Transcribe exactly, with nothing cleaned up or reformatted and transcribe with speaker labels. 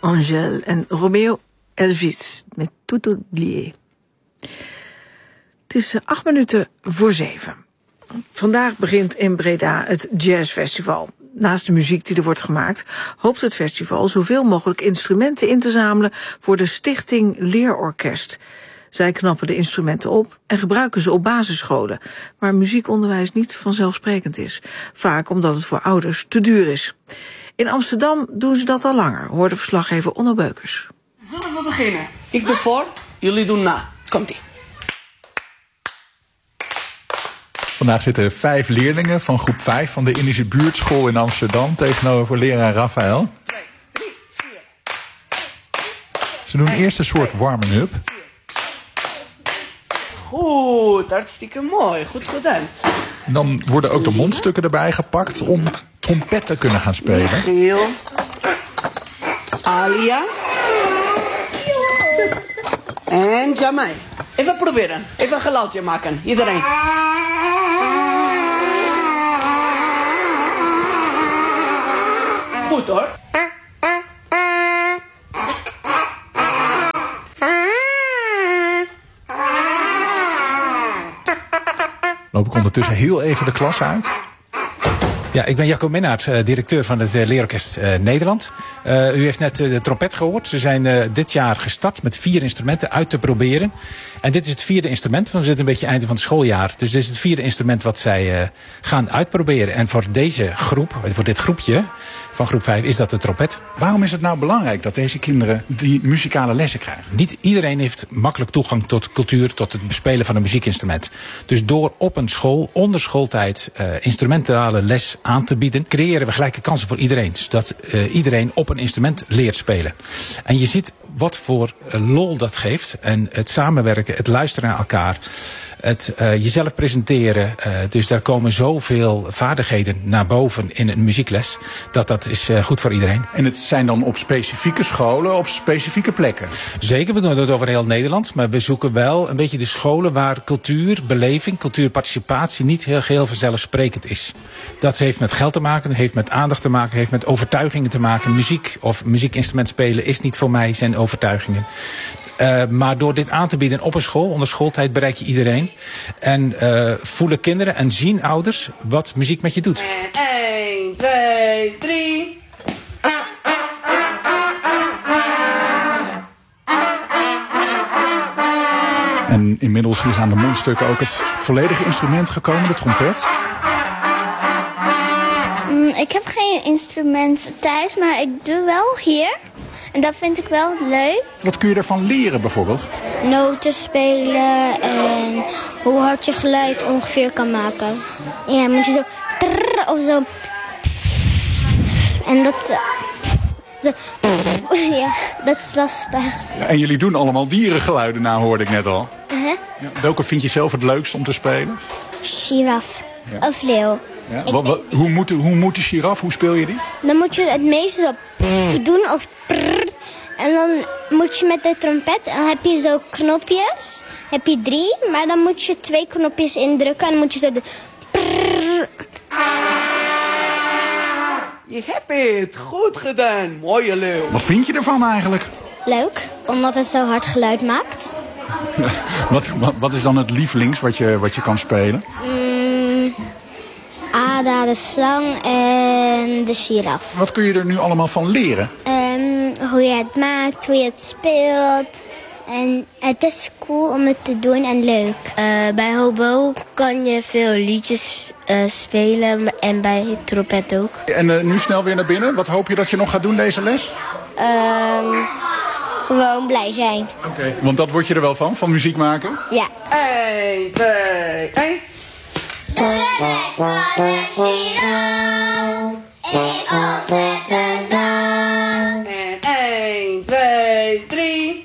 Speaker 1: Angèle en Romeo Elvis met Tout oublié. Het is acht minuten voor zeven. Vandaag begint in Breda het Jazzfestival. Naast de muziek die er wordt gemaakt, hoopt het festival zoveel mogelijk instrumenten in te zamelen voor de Stichting Leerorkest. Zij knappen de instrumenten op en gebruiken ze op basisscholen, waar muziekonderwijs niet vanzelfsprekend is. Vaak omdat het voor ouders te duur is. In Amsterdam doen ze dat al langer, hoorde verslaggever Onno Beukers.
Speaker 2: Zullen we beginnen? Ik doe voor, jullie doen na. Komt-ie.
Speaker 3: Vandaag zitten vijf leerlingen van groep vijf van de Indische Buurtschool in Amsterdam tegenover leraar Raphaël.
Speaker 2: twee, drie, vier.
Speaker 3: Ze doen eerst een soort warming-up.
Speaker 2: Goed, hartstikke mooi. Goed gedaan.
Speaker 3: Dan worden ook de mondstukken erbij gepakt om trompet te kunnen gaan spelen.
Speaker 2: Michiel. Alia. En Jamai. Even proberen. Even een geluidje maken. Iedereen. Goed hoor.
Speaker 3: Loop ik ondertussen heel even de klas uit.
Speaker 4: Ja, ik ben Jacco Minnaert, directeur van het Leerorkest Nederland. Uh, u heeft net de trompet gehoord. Ze zijn uh, dit jaar gestart met vier instrumenten uit te proberen. En dit is het vierde instrument, want we zitten een beetje einde van het schooljaar. Dus dit is het vierde instrument wat zij uh, gaan uitproberen. En voor deze groep, voor dit groepje van groep vijf, is dat de trompet.
Speaker 3: Waarom is het nou belangrijk dat deze kinderen die muzikale lessen krijgen?
Speaker 4: Niet iedereen heeft makkelijk toegang tot cultuur, tot het bespelen van een muziekinstrument. Dus door op een school, onder schooltijd, uh, instrumentale les aan te bieden, creëren we gelijke kansen voor iedereen. Zodat uh, iedereen op een instrument leert spelen. En je ziet wat voor uh, lol dat geeft. En het samenwerken, het luisteren naar elkaar, het uh, jezelf presenteren. Uh, dus daar komen zoveel vaardigheden naar boven in een muziekles. Dat dat is uh, goed voor iedereen.
Speaker 3: En het zijn dan op specifieke scholen, op specifieke plekken?
Speaker 4: Zeker, we doen het over heel Nederland. Maar we zoeken wel een beetje de scholen waar cultuur, beleving, cultuurparticipatie niet heel geheel vanzelfsprekend is. Dat heeft met geld te maken, heeft met aandacht te maken, heeft met overtuigingen te maken. Muziek of muziekinstrument spelen is niet voor mij, zijn overtuigingen. Uh, maar door dit aan te bieden op een school, onder schooltijd, bereik je iedereen. En uh, voelen kinderen en zien ouders wat muziek met je doet.
Speaker 2: En één, twee, drie.
Speaker 3: En inmiddels is aan de mondstukken ook het volledige instrument gekomen, de trompet.
Speaker 5: Mm, ik heb geen instrument thuis, maar ik doe wel hier. En dat vind ik wel leuk.
Speaker 3: Wat kun je ervan leren bijvoorbeeld?
Speaker 5: Noten spelen en hoe hard je geluid ongeveer kan maken. Ja, moet je zo trrr of zo. En dat, de, ja, dat is lastig.
Speaker 3: Ja, en jullie doen allemaal dierengeluiden na, hoorde ik net al.
Speaker 5: Uh-huh.
Speaker 3: Ja, welke vind je zelf het leukst om te spelen?
Speaker 5: Giraf
Speaker 3: Ja.
Speaker 5: of leeuw.
Speaker 3: Ja. Wat, wat, hoe, moet de, hoe moet die giraf, hoe speel je die?
Speaker 5: Dan moet je het meeste zo prrr doen of prrr. En dan moet je met de trompet, en dan heb je zo knopjes. Heb je drie, maar dan moet je twee knopjes indrukken en dan moet je zo de prrr.
Speaker 2: Je hebt het. Goed gedaan. Mooie leeuw.
Speaker 3: Wat vind je ervan eigenlijk?
Speaker 5: Leuk, omdat het zo hard geluid maakt.
Speaker 3: Wat, wat, wat is dan het lievelings wat je, wat je kan spelen?
Speaker 5: Mm, Ada, de slang en de giraf.
Speaker 3: Wat kun je er nu allemaal van leren?
Speaker 5: Um, hoe je het maakt, hoe je het speelt. En het is cool om het te doen en leuk.
Speaker 6: Uh, bij hobo kan je veel liedjes uh, spelen en bij trompet ook.
Speaker 3: En uh, nu snel weer naar binnen. Wat hoop je dat je nog gaat doen deze les?
Speaker 5: Um, gewoon blij zijn.
Speaker 3: Oké. Okay. Want dat word je er wel van, van muziek maken?
Speaker 5: Ja.
Speaker 2: één, twee, één.
Speaker 5: De nek van de giraf is ontzettend lang.